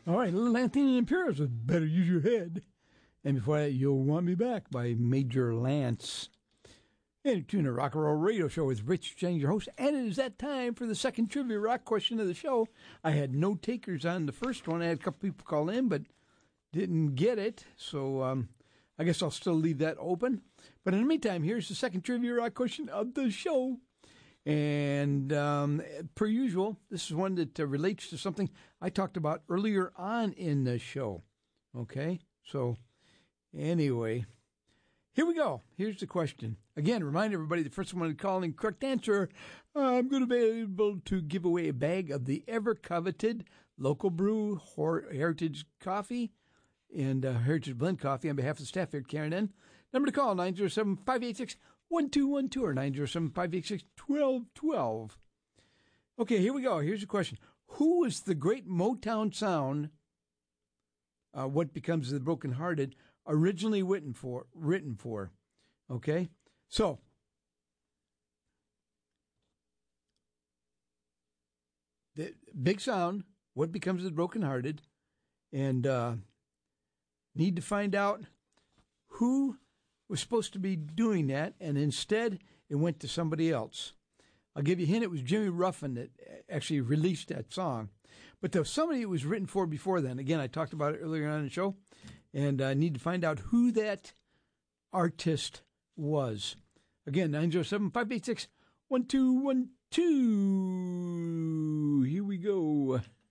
All right, Little Anthony and Paris with Better Use Your Head. And before that, You'll Want Me Back by Major Lance. And you're tuning to Rock and Roll Radio Show with Rich Jennings, your host. And it is that time for the second trivia rock question of the show. I had no takers on the first one. I had a couple people call in, but didn't get it. So I guess I'll still leave that open. But in the meantime, here's the second trivia rock question of the show. And per usual, this is one that relates to something I talked about earlier on in the show. Okay? So anyway, here we go. Here's the question. Again, remind everybody, the first one to call in correct answer, I'm going to be able to give away a bag of the ever-coveted Local Brew Heritage Coffee and Heritage Blend Coffee on behalf of the staff here at KRNN. Number to call, 907-586-1212 or 907-586-1212. Okay, here we go. Here's the question. Who was the great Motown sound, What Becomes of the Broken Hearted, originally written for? Okay? So, the big sound, What Becomes of the Broken Hearted, and need to find out who was supposed to be doing that, and instead it went to somebody else. I'll give you a hint, it was Jimmy Ruffin that actually released that song. But there was somebody it was written for before then. Again, I talked about it earlier on in the show, and I need to find out who that artist was. Again, 907-586-1212. Here we go.